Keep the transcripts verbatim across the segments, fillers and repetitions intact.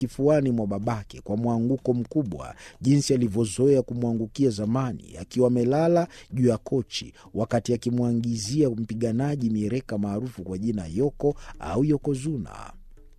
kifuani mwa babake kwa mwanguko mkubwa, jinsi alivyozoea kumwangukia zamani, akiwa amelala juu ya kochi wakati akimwangizia mpiganaji mieleka maarufu kwa jina Yoko au Yokozuna.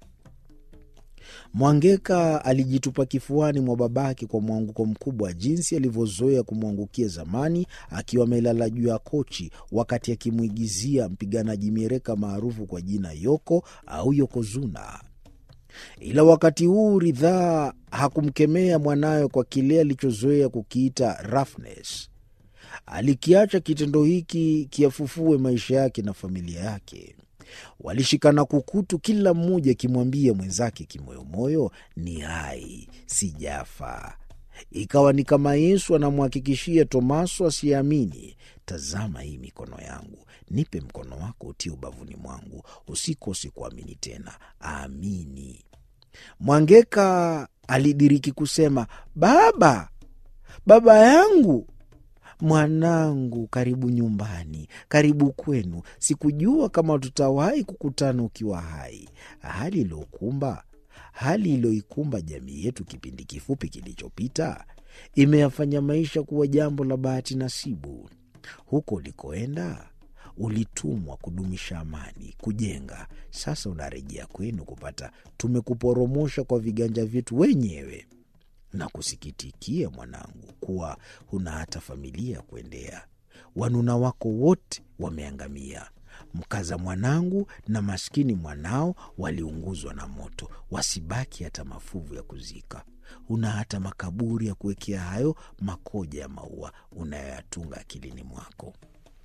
Mwangeka alijitupa kifuani mwa babake kwa mwanguko mkubwa, jinsi alivyozoea kumwangukia zamani, akiwa amelala juu ya kochi wakati akimwigizia mpiganaji mieleka maarufu kwa jina Yoko au Yokozuna. Ila wakati huu Ridhaa hakumkemea mwanawe kwa kile alichozoea kukiita roughness. Alikiacha kitendo hiki kiafufue maisha yake na familia yake. Walishikana kukutu, kila mmoja akimwambia mwenzake kimoyomoyo, ni hai, sijafa. Ikawa ni kama Yesu anamhakikishia Tomaso asiamini, tazama hii mikono yangu, nipe mkono wako utie ubavuni mwangu, usikose kuamini tena, amini. Mwangeka alidiriki kusema, baba, baba yangu. Mwanangu, karibu nyumbani, karibu kwenu. Sikujua kama tutawahi kukutana ukiwa hai. Hali iliyokumba, hali iliyoikumba jamii yetu kipindi kifupi kilichopita imeyafanya maisha kuwa jambo la bahati nasibu. Huko ulikoenda ulitumwa kudumisha amani, kujenga. Sasa unarejea kwenu kupata tumekuporomosha kwa viganja vyetu wenyewe. Na kusikitikia mwanangu kuwa huna hata familia kuendea. Wanuna wako wote wameangamia. Mkaza mwanangu na maskini mwanao waliunguzwa na moto, wasibaki hata mafuvu ya kuzika. Huna hata makaburi ya kuwekea hayo makoja ya maua unayoyatunga akilini mwako.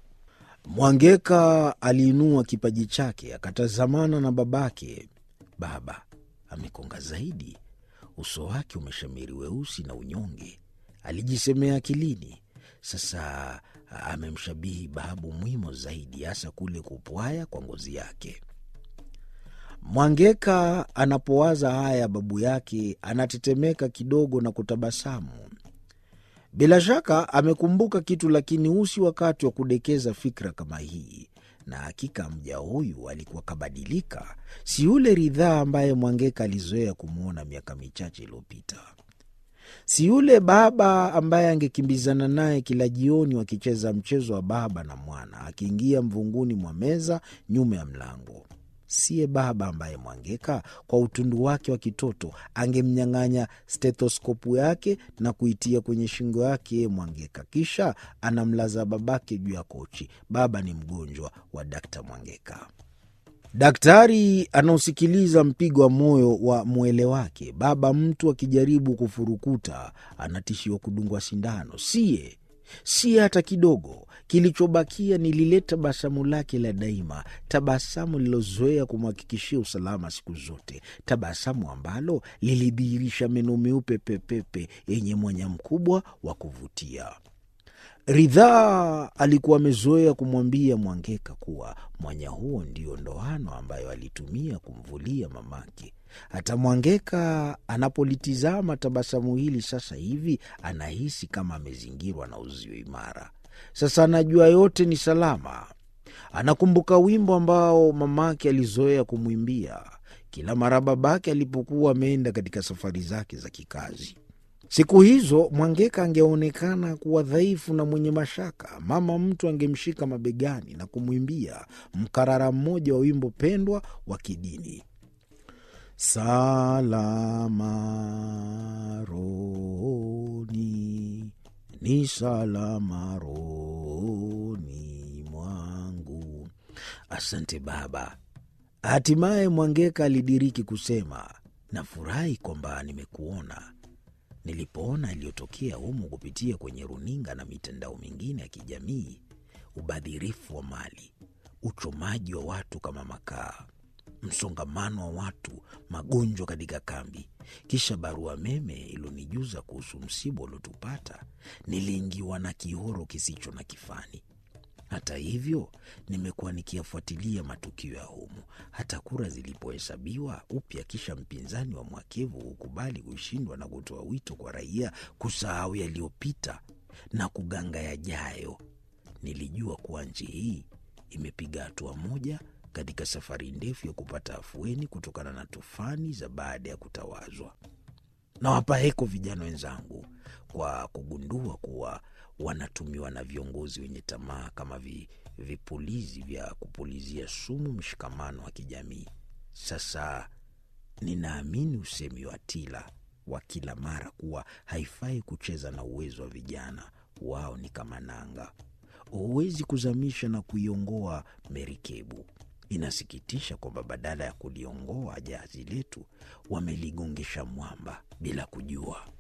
Mwangeka aliinua kipaji chake, akatazamana na babake. Baba amekonga zaidi, uso wake umeshamiri weusi na unyonge, alijisemea akilini. Sasa amemshabihi babu Mwimo zaidi, hasa kule kupwaya kwa ngozi yake. Mwangeka anapowaza haya babu yake anatetemeka kidogo na kutabasamu. Bila shaka amekumbuka kitu, lakini usi wakati wa kudekeza fikra kama hii. Na hakika mja huyu alikuwa kabadilika, si yule Ridhaa ambaye Mwangeka alizoea kumwona miaka michache iliyopita. Si yule baba ambaye angekimbizana naye kila jioni wakicheza mchezo wa baba na mwana, akiingia mvunguni mwa meza nyuma ya mlango. Siye baba ambaye Mwangeka kwa utundu wake wa kitoto angemnyang'anya stetoskopu yake na kuitia kwenye shingo yake Mwangeka, kisha anamlaza babake juu ya kochi. Baba ni mgonjwa wa Dakta Mwangeka. Daktari anausikiliza mpigo wa moyo wa mwele wake. Baba mtu akijaribu kufurukuta anatishiwa kudungwa sindano. Siye si hata kidogo. Kilichobakia ni lile tabasamu lake la daima, tabasamu lilozoea kumhakikishia usalama siku zote, tabasamu ambalo lilidhihirisha meno meupe pepepe yenye mwanya mkubwa wa kuvutia. Ridhaa alikuwa amezoea kumwambia Mwangeka kuwa mwanya huo ndio ndoano ambayo alitumia kumvulia mamake. Hata Mwangeka anapolitizama tabasamu hili sasa hivi anahisi kama amezingirwa na uzio imara. Sasa anajua yote ni salama. Anakumbuka wimbo ambao mamake alizoea kumwimbia kila mara babake alipokuwa ameenda katika safari zake za kikazi. Siku hizo Mwangeka angeonekana kuwa dhaifu na mwenye mashaka. Mama mtu angemshika mabegani na kumwimbia mkarara mmoja wa wimbo pendwa wa kidini: salama rohoni, ni salama rohoni mwangu. Asante baba. Hatimaye Mwangeka alidiriki kusema, nafurahi kwamba nimekuona. Nilipoona iliyotokea humu kupitia kwenye runinga na mitandao mingine ya kijamii, ubadhirifu wa mali, uchomaji wa watu kama makaa, msongamano wa watu, magonjwa katika kambi, kisha barua meme ilonijuza kuhusu msiba uliotupata, niliingiwa na kihoro kisicho na kifani. Hata hivyo, nimekuwa nikiyafuatilia matukio ya humu. Hata kura zilipohesabiwa upya, kisha mpinzani wa mwakevu hukubali kushindwa na kutoa wito kwa raia kusahau yaliyopita na kuganga yajayo, nilijua kuwa nchi hii imepiga hatua moja katika safari ndefu ya kupata afueni kutokana na tufani za baada ya kutawazwa. Nawapa heko vijana wenzangu kwa kugundua kuwa wanatumiwa na viongozi wenye tamaa kama vi, vipulizi vya kupulizia sumu mshikamano wa kijamii. Sasa ninaamini usemi wa Tila wa kila mara kuwa haifai kucheza na uwezo wa vijana. Wao ni kama nanga, huwezi kuzamisha na kuiongoa merikebu. Inasikitisha kwamba badala ya kuliongoa jahazi letu wameligongesha mwamba bila kujua.